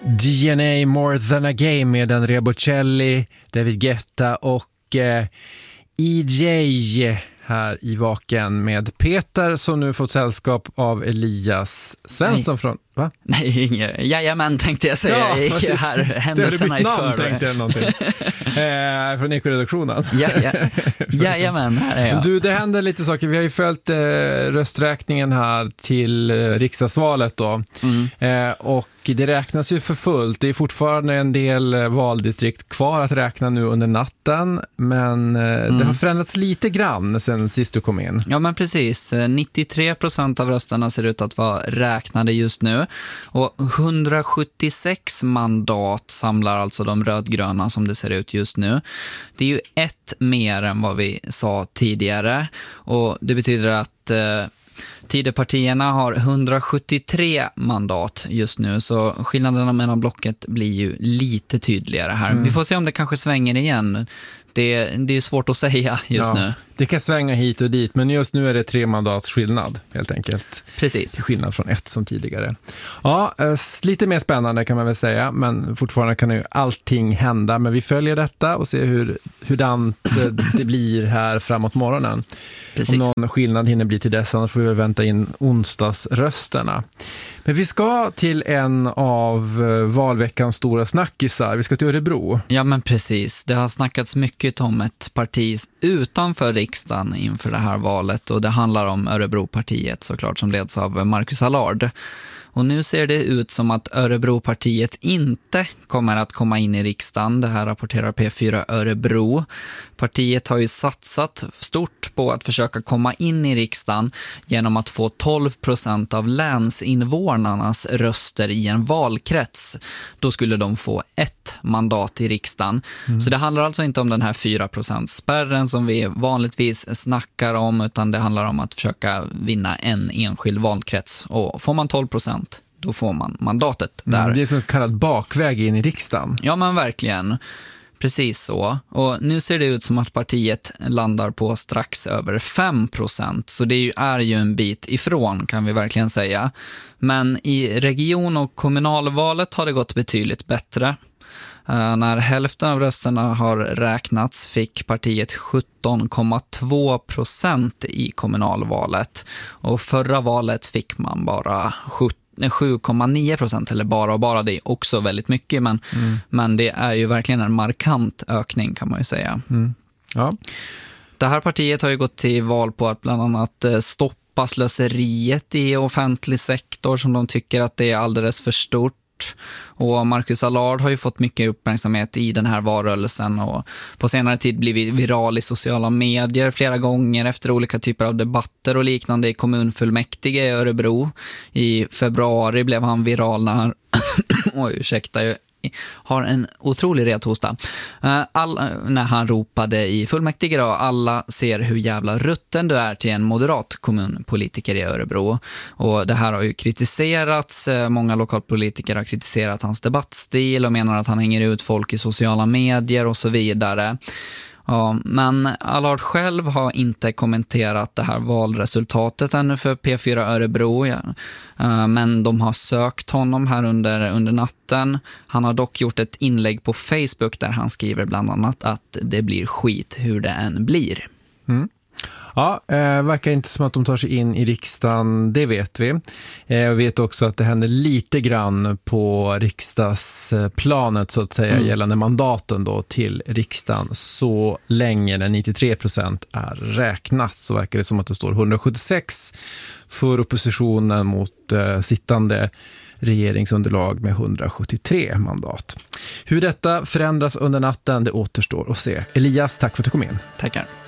DNA More Than A Game med Andrea Bocelli, David Guetta och EJ här i Vaken med Peter som nu fått sällskap av Elias Svensson från... Va? Nej, jajamän tänkte jag säga. Ja, jag gick här händelserna i förväg. Tänkte jag någonting. Från ekoredaktionen. Jajamän, här är jag. Du, det händer lite saker. Vi har ju följt rösträkningen här till riksdagsvalet då. Och det räknas ju för fullt. Det är fortfarande en del valdistrikt kvar att räkna nu under natten. Men det har förändrats lite grann sen sist du kom in. Ja, men precis. 93% av rösterna ser ut att vara räknade just nu. Och 176 mandat samlar alltså de rödgröna som det ser ut just nu. Det är ju ett mer än vad vi sa tidigare. Och det betyder att Tidöpartierna har 173 mandat just nu, så skillnaderna mellan blocket blir ju lite tydligare här. Vi får se om det kanske svänger igen. Det är svårt att säga just nu. Det kan svänga hit och dit, men just nu är det 3 mandats skillnad helt enkelt. Precis. Skillnad från 1 som tidigare. Ja, lite mer spännande kan man väl säga, men fortfarande kan ju allting hända. Men vi följer detta och ser hurdant det blir här framåt morgonen. Precis. Om någon skillnad hinner bli till dess, annars får vi vänta in onsdagsrösterna. Men vi ska till en av valveckans stora snackisar. Vi ska till Örebro. Ja, men precis. Det har snackats mycket om ett parti utanför riksdagen inför det här valet. Och det handlar om Örebropartiet såklart, som leds av Marcus Allard. Och nu ser det ut som att Örebropartiet inte kommer att komma in i riksdagen. Det här rapporterar P4 Örebro. Partiet har ju satsat stort på att försöka komma in i riksdagen genom att få 12% av länsinvånarnas röster i en valkrets. Då skulle de få 1 mandat i riksdagen. Så det handlar alltså inte om den här 4%-spärren som vi vanligtvis snackar om, utan det handlar om att försöka vinna en enskild valkrets. Och får man 12%, då får man mandatet där. Det är så kallad bakväg in i riksdagen. Ja, men verkligen. Precis så. Och nu ser det ut som att partiet landar på strax över 5%. Så det är ju en bit ifrån, kan vi verkligen säga. Men i region- och kommunalvalet har det gått betydligt bättre. När hälften av rösterna har räknats fick partiet 17,2% i kommunalvalet. Och förra valet fick man bara 7,9%, eller bara det är också väldigt mycket, men det är ju verkligen en markant ökning, kan man ju säga. Ja. Det här partiet har ju gått till val på att bland annat stoppa slöseriet i offentlig sektor, som de tycker att det är alldeles för stort. Och Marcus Allard har ju fått mycket uppmärksamhet i den här valrörelsen och på senare tid blivit viral i sociala medier flera gånger efter olika typer av debatter och liknande i kommunfullmäktige i Örebro. I februari blev han viral när han jag har en otrolig rethosta. När han ropade i fullmäktige då, alla ser hur jävla rutten du är, till en moderat kommunpolitiker i Örebro. Och det här har ju kritiserats. Många lokalpolitiker har kritiserat hans debattstil och menar att han hänger ut folk i sociala medier och så vidare. Ja, men Allard själv har inte kommenterat det här valresultatet ännu för P4 Örebro. Men de har sökt honom här under natten. Han har dock gjort ett inlägg på Facebook där han skriver bland annat att det blir skit hur det än blir. Ja, verkar inte som att de tar sig in i riksdagen, det vet vi. Jag vet också att det händer lite grann på riksdagsplanet så att säga gällande mandaten då till riksdagen. Så länge när 93% är räknat så verkar det som att det står 176 för oppositionen mot sittande regeringsunderlag med 173 mandat. Hur detta förändras under natten, det återstår att se. Elias, tack för att du kom in. Tackar.